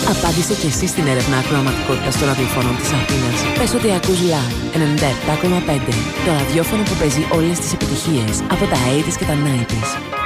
Απάντησε και εσύ στην έρευνα ακροαματικότητας των ραδιοφώνων της Αθήνας. Πες ότι ακούς Live 97,5. Το ραδιόφωνο που παίζει όλες τις επιτυχίες από τα 80s και τα 90s.